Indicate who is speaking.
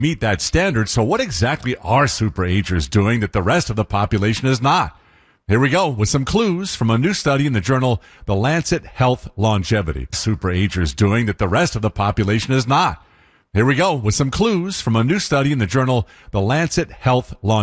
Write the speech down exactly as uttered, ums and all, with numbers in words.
Speaker 1: meet that standard. So what exactly are superagers doing that the rest of the population is not? Here we go with some clues from a new study in the journal The Lancet Health Longevity. Superagers doing that the rest of the population is not. Here we go with some clues from a new study in the journal The Lancet Health Longevity.